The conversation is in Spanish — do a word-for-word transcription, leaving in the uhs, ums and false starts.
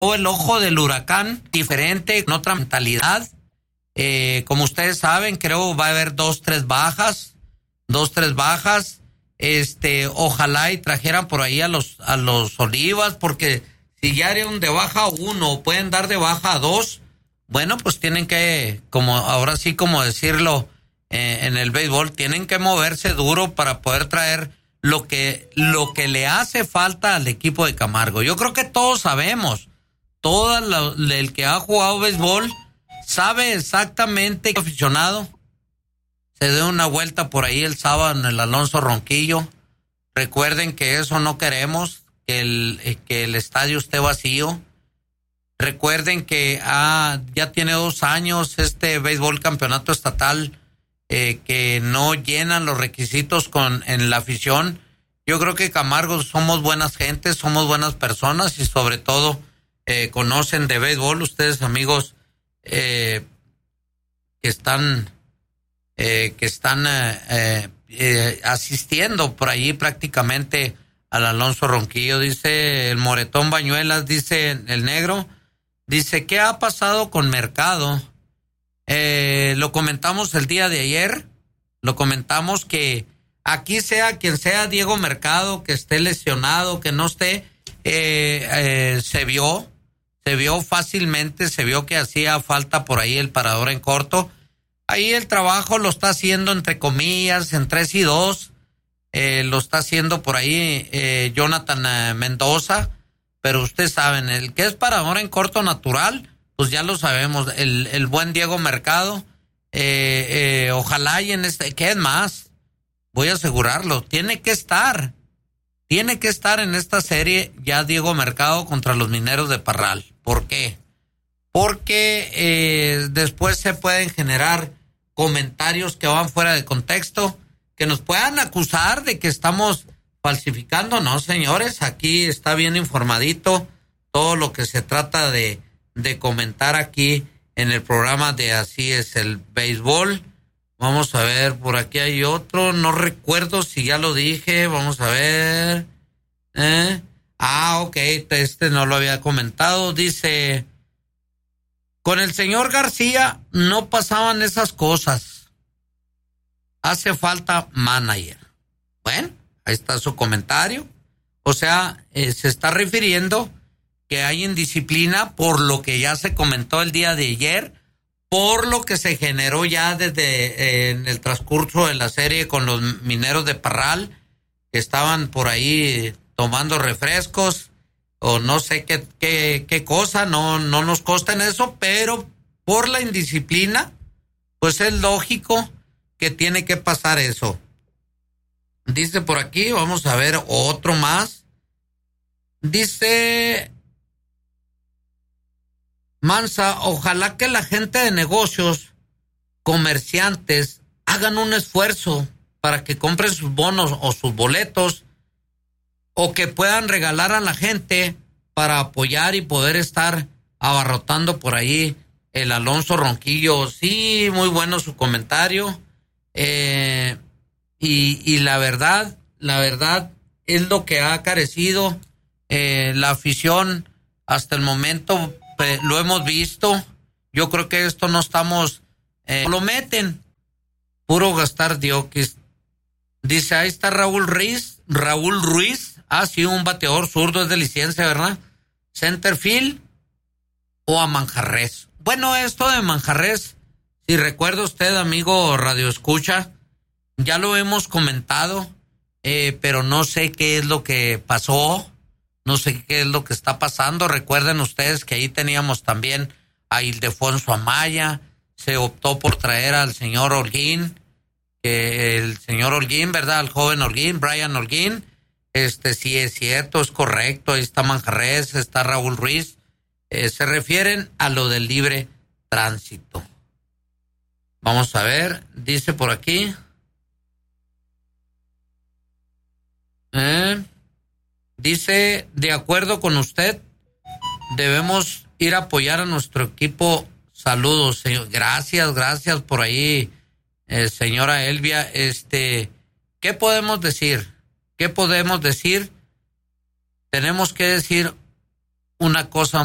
o el ojo del huracán, diferente, con otra mentalidad. Eh, como ustedes saben, creo va a haber dos, tres bajas, dos, tres bajas. Este, ojalá y trajeran por ahí a los, a los Olivas, porque si ya dieron de baja a uno, o pueden dar de baja a dos, bueno, pues tienen que, como ahora sí, como decirlo eh, en el béisbol, tienen que moverse duro para poder traer lo que, lo que le hace falta al equipo de Camargo. Yo creo que todos sabemos, todo lo, el que ha jugado béisbol sabe exactamente, aficionado, se dé una vuelta por ahí el sábado en el Alonso Ronquillo. Recuerden que eso no queremos, que el, que el estadio esté vacío. Recuerden que ah, ya tiene dos años este béisbol campeonato estatal eh, que no llenan los requisitos con en la afición. Yo creo que Camargo somos buenas gentes, somos buenas personas y sobre todo eh, conocen de béisbol. Ustedes, amigos, eh, que están eh, que están eh, eh, eh, asistiendo por allí prácticamente al Alonso Ronquillo. Dice el Moretón Bañuelas, dice el negro, dice, ¿qué ha pasado con Mercado? Eh, lo comentamos el día de ayer, lo comentamos que aquí sea quien sea Diego Mercado, que esté lesionado, que no esté, eh, eh, se vio, se vio fácilmente, se vio que hacía falta por ahí el parador en corto. Ahí el trabajo lo está haciendo entre comillas, en tres y dos, eh, lo está haciendo por ahí eh, Jonathan eh, Mendoza, pero ustedes saben, el que es parador en corto natural, pues ya lo sabemos, el, el buen Diego Mercado, eh, eh, ojalá y en este, ¿qué es más? Voy a asegurarlo, tiene que estar, tiene que estar en esta serie ya Diego Mercado contra los Mineros de Parral. ¿Por qué? Porque eh, después se pueden generar comentarios que van fuera de contexto, que nos puedan acusar de que estamos falsificando. No, señores, aquí está bien informadito todo lo que se trata de, de comentar aquí en el programa de Así es el Béisbol. Vamos a ver, por aquí hay otro, no recuerdo si ya lo dije, vamos a ver. ¿Eh? Ah, ok, este no lo había comentado, dice... Con el señor García no pasaban esas cosas. Hace falta manager. Bueno, ahí está su comentario. O sea, eh, se está refiriendo que hay indisciplina por lo que ya se comentó el día de ayer, por lo que se generó ya desde eh, en el transcurso de la serie con los Mineros de Parral, que estaban por ahí tomando refrescos, o no sé qué, qué, qué cosa, no, no nos consta en eso, pero por la indisciplina, pues es lógico que tiene que pasar eso. Dice por aquí, vamos a ver otro más. Dice Mansa, ojalá que la gente de negocios, comerciantes, hagan un esfuerzo para que compren sus bonos o sus boletos, o que puedan regalar a la gente para apoyar y poder estar abarrotando por ahí el Alonso Ronquillo. Sí, muy bueno su comentario. Eh, y, y la verdad, la verdad es lo que ha carecido eh, la afición hasta el momento. Eh, lo hemos visto. Yo creo que esto no estamos... Eh, lo meten. Puro gastar diokis. Dice, ahí está Raúl Ruiz. Raúl Ruiz. Ah, sí, un bateador zurdo, es de licencia, ¿verdad? Centerfield o a Manjarres. Bueno, esto de Manjarres, si recuerda usted, amigo Radio Escucha, ya lo hemos comentado, eh, pero no sé qué es lo que pasó, no sé qué es lo que está pasando. Recuerden ustedes que ahí teníamos también a Ildefonso Amaya, se optó por traer al señor Holguín, que el señor Holguín, ¿verdad? Al joven Holguín, Brian Holguín. Este sí es cierto, es correcto, ahí está Manjarres, está Raúl Ruiz, eh, se refieren a lo del libre tránsito. Vamos a ver, dice por aquí, eh, dice, de acuerdo con usted, debemos ir a apoyar a nuestro equipo. Saludos, señor. Gracias, gracias por ahí, eh, señora Elvia. Este, ¿qué podemos decir? ¿Qué podemos decir? Tenemos que decir una cosa